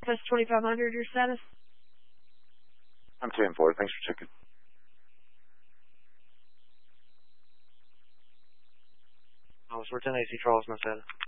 Plus 2500, your status? I'm 10-4. Thanks for checking. We're 10 AC Charles, no status.